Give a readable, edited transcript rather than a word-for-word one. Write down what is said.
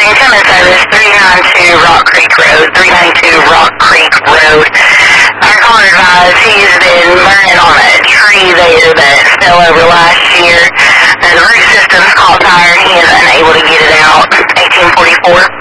St. Clement service, 392 Rock Creek Road, 392 Rock Creek Road. Our caller advised he's been burning on a tree there that fell over last year. The roof system's caught fire and he is unable to get it out. 1844.